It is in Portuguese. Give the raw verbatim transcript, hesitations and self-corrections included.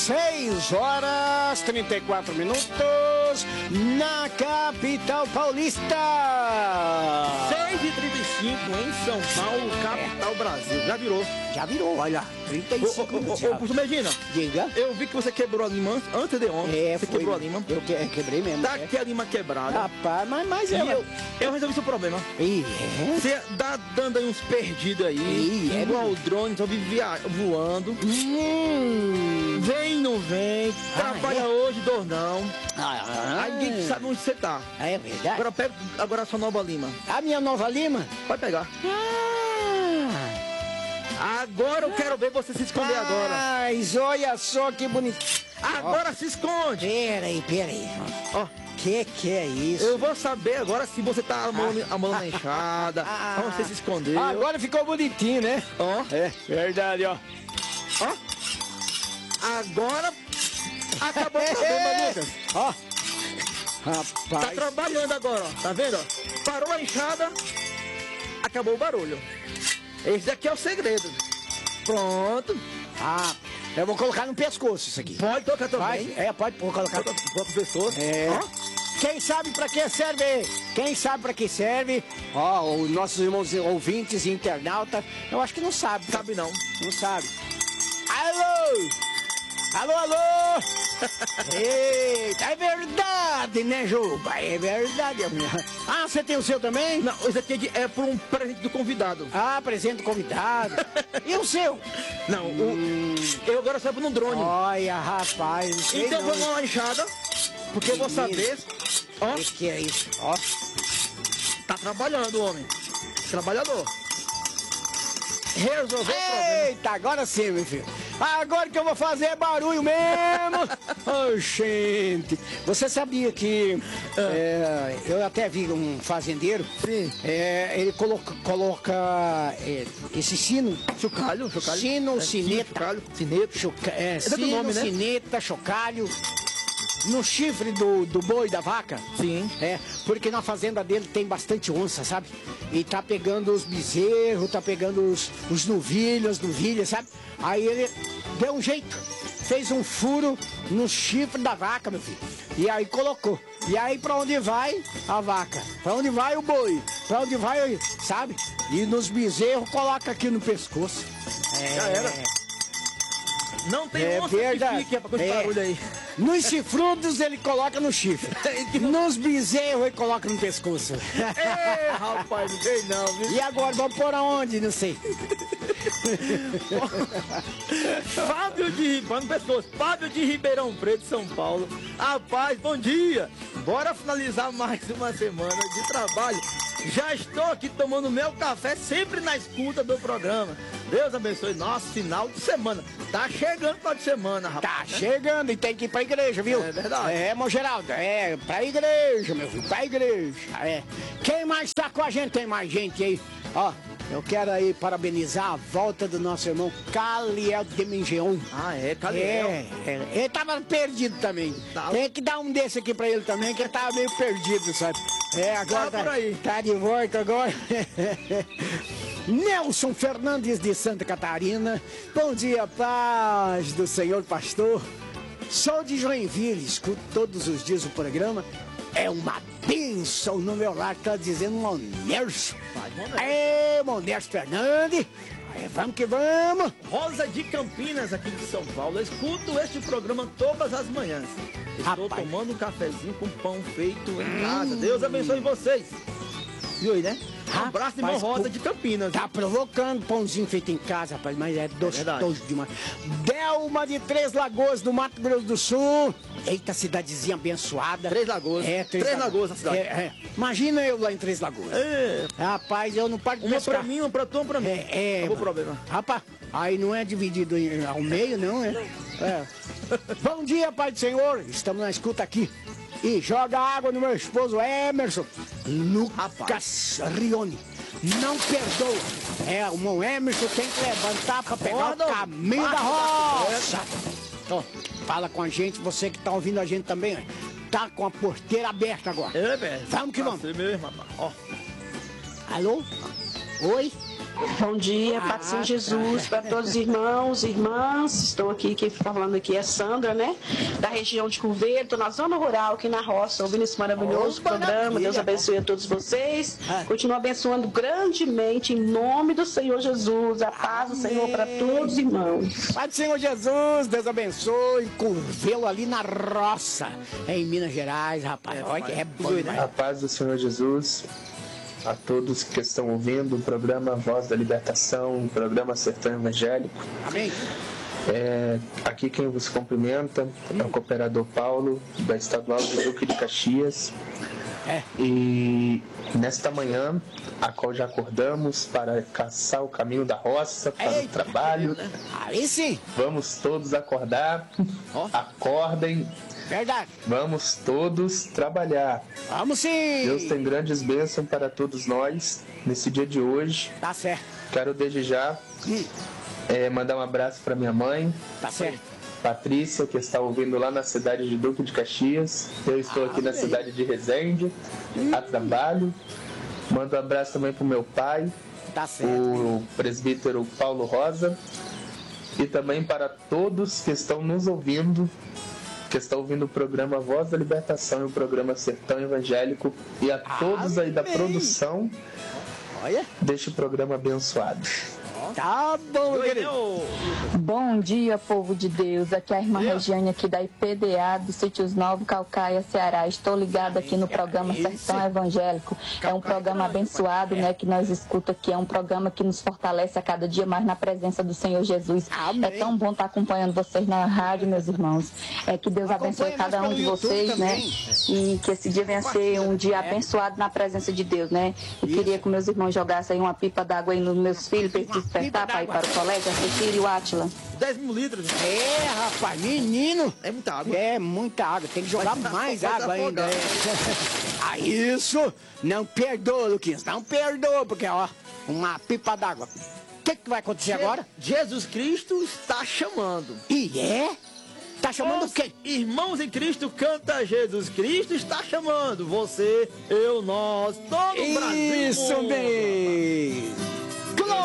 seis horas trinta e quatro minutos na capital paulista. seis e trinta e cinco em São Paulo, capital é. Brasil. Já virou. Já virou, olha. trinta e cinco ô, minutos. Ô, ô, ô, Medina. Diga. Eu vi que você quebrou a lima antes de ontem. É, você foi, quebrou a lima. Eu que, quebrei mesmo. Tá é. aqui a lima quebrada. Rapaz, mas, mas e ela... eu, eu resolvi seu problema. E é? Você dá dando aí uns perdidos aí. E é, igual o drone, só vive via- voando. Hum. Vem, não vem. Ah, trabalha é? hoje, dor não. Ah, Aí ninguém sabe onde você tá. é verdade. Agora pega agora a sua nova lima. A minha nova lima? Pode pegar. Ah. Agora eu quero ver você se esconder agora. Mas olha só que bonito. Agora se esconde. Peraí, peraí. Ó, Que que é isso? eu vou saber agora se você tá a mão, a mão na enxada, Ah. onde você se escondeu. Agora ficou bonitinho, né? Ó, É, verdade, ó. ó. Agora acabou o problema, Lucas. Ó. Tá Rapaz. trabalhando agora, ó. Tá vendo? Ó? Parou a enxada, acabou o barulho. Esse daqui é o segredo. Pronto. Ah, eu vou colocar no pescoço isso aqui. Pode tocar Vai, também. é, pode pôr, colocar. Toca pro professor. É. Ó. Quem sabe pra que serve? Quem sabe pra que serve? Ó, os nossos irmãos ouvintes e internautas, eu acho que não sabe. Sabe não. Não sabe. Alô! Alô, alô! Eita, é verdade, né, Juba? É verdade. Ah, você tem o seu também? Não, esse aqui é, de- é por um presente do convidado. Ah, presente convidado. E o seu? Não, o, eu agora saio no drone. Olha, rapaz, não sei Então não. vamos lá, enxada, porque eu vou saber. Ó, O que, que é isso? Ó. tá trabalhando o homem. Trabalhador. Resolveu o problema. Eita, agora sim, meu filho. Agora que eu vou fazer barulho mesmo. Oh, gente. Você sabia que é, eu até vi um fazendeiro. Sim. É, ele coloca, coloca é, esse sino. Chocalho, chocalho. Sino, É, sineta. Chocalho, sineta. Choca, é, dentro do sino, nome, né? sineta, chocalho. No chifre do, do boi, da vaca. Sim. É, porque na fazenda dele tem bastante onça, sabe? E tá pegando os bezerros, tá pegando os, os novilhos, as novilhas, sabe? Aí ele deu um jeito, fez um furo no chifre da vaca, meu filho. E aí colocou. E aí pra onde vai a vaca? Pra onde vai o boi? Pra onde vai, sabe? E nos bezerros coloca aqui no pescoço. É, Já era. Não tem É onça verdade. que fique pra com esse É. barulho aí. Nos chifrudos ele coloca no chifre. Nos bezerros ele coloca no pescoço. Ê, rapaz, não tem não, viu? E agora, vamos pôr aonde? Não sei. Fábio de Ribeirão, pessoas, Fábio de Ribeirão Preto, São Paulo. Rapaz, bom dia. Bora finalizar mais uma semana de trabalho. Já estou aqui tomando meu café, sempre na escuta do programa. Deus abençoe nosso final de semana. Tá chegando final de semana, rapaz. Tá chegando e tem que ir pra igreja, viu? É verdade. É, irmão Geraldo, é pra igreja, meu filho, pra igreja. É. Quem mais tá com a gente? Tem mais gente aí. Ó, eu quero aí parabenizar a volta do nosso irmão Caliel de Mingeon. Ah, é, Caliel. É, é, ele tava perdido também. Tá. Tem que dar um desse aqui pra ele também, que ele tava meio perdido, sabe? É, agora Tá por aí. tá de volta agora. Nelson Fernandes de Santa Catarina. Bom dia, paz do Senhor Pastor. Sou de Joinville, escuto todos os dias o programa. É uma bênção no meu lar, tá dizendo Monércio. Vai, Monércio. É, Monércio Fernandes. Aí, vamos que vamos. Rosa de Campinas, aqui de São Paulo. Eu escuto este programa todas as manhãs. Estou Rapaz. tomando um cafezinho com pão feito em casa. Deus abençoe vocês. Viu aí, né? Um abraço, irmão Rapaz, Rosa pô, de Campinas. Tá provocando pãozinho feito em casa, rapaz, mas é verdade. gostoso demais. Delma de Três Lagoas, do Mato Grosso do Sul. Eita, cidadezinha abençoada. Três Lagoas. É, Três, Três Lagoas na cidade. É, é. Imagina eu lá em Três Lagoas. É, Rapaz, eu não paro de uma pescar. pra mim, uma pra tu, uma pra mim. É, é. Acabou o mano. problema. Rapaz, aí não é dividido em- ao meio, não, é? É. Bom dia, Pai do Senhor. Estamos na escuta aqui. E joga água no meu esposo Emerson. Lucas Rione. Não perdoa. É, o irmão Emerson tem que levantar pra pegar Acorda, o caminho da bate na roça. Ó, fala com a gente, você que tá ouvindo a gente também, ó. Tá com a porteira aberta agora. É, velho. Vamos que vamos. Você mesmo, rapaz. Ó. Alô? Oi? Bom dia, Paz do Senhor Jesus, para todos os irmãos e irmãs. Estou aqui, quem está falando aqui é Sandra, né? Da região de Curveiro, estou na zona rural, aqui na roça, ouvindo esse maravilhoso Opa, programa. maravilha. Deus abençoe a todos vocês. Ah. Continua abençoando grandemente, em nome do Senhor Jesus. A paz do Senhor para todos os irmãos. Pai do Senhor Jesus, Deus abençoe. Curvelo ali na roça, em Minas Gerais, rapaz. Olha que é bom, né? A paz do Senhor Jesus a todos que estão ouvindo o programa Voz da Libertação, o programa Sertão Evangélico. Amém. É, aqui quem vos cumprimenta é o cooperador Paulo, da Estadual do Duque de Caxias. É. E nesta manhã, a qual já acordamos para caçar o caminho da roça, para Eita, o trabalho. Aí sim, Vamos todos acordar, Ó. acordem, verdade. vamos todos trabalhar. Vamos sim. Deus tem grandes bênçãos para todos nós nesse dia de hoje. Tá certo, Quero desde já Hum. é, mandar um abraço para minha mãe, tá certo. Patrícia, que está ouvindo lá na cidade de Duque de Caxias. Eu estou aqui na cidade de Resende, a trabalho. Mando um abraço também para o meu pai, Tá certo. o presbítero Paulo Rosa, e também para todos que estão nos ouvindo, que estão ouvindo o programa Voz da Libertação e o programa Sertão Evangélico, e a todos aí da Amém. produção Olha, deste programa abençoado. tá bom, meu querido. Bom dia, povo de Deus. Aqui é a irmã Regiane, aqui da I P D A do Sítios Novo, Calcaia, Ceará. Estou ligada aqui no programa Sertão Evangélico. É um programa abençoado, né, que nós escuta aqui. É um programa que nos fortalece a cada dia mais na presença do Senhor Jesus. Amém. É tão bom estar acompanhando vocês na rádio, meus irmãos. É que Deus abençoe Acompanhe cada nós um de pelo YouTube vocês, né? também. E que esse dia venha ser um dia abençoado na presença de Deus, né? E queria que meus irmãos jogassem uma pipa d'água aí nos meus filhos para eles Uma despertar pipa para ir d'água. para o colégio, a Cecília e o Átila. dez mil litros. É, rapaz, menino. É muita água. É muita água, tem que jogar Vai- mais vai água ainda. afogar. É. Ah, isso não perdoa, Luquinhas, não perdoa, porque, ó, uma pipa d'água. O que, que vai acontecer agora? Jesus Cristo está chamando. E é? Tá chamando Os quem? Irmãos em Cristo canta Jesus Cristo está chamando. Você, eu, nós, todo o Brasil. Isso mundo. mesmo.